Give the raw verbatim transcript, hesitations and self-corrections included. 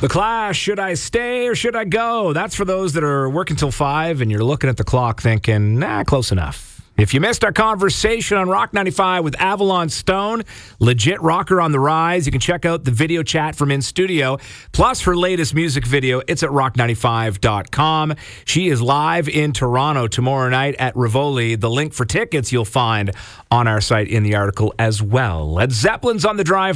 The Clash, should I stay or should I go? That's for those that are working till five and you're looking at the clock thinking, nah, close enough. If you missed our conversation on Rock ninety-five with Avalon Stone, legit rocker on the rise, you can check out the video chat from in studio, plus her latest music video. It's at rock ninety-five dot com. She is live in Toronto tomorrow night at Rivoli. The link for tickets you'll find on our site in the article as well. Led Zeppelin's on the drive.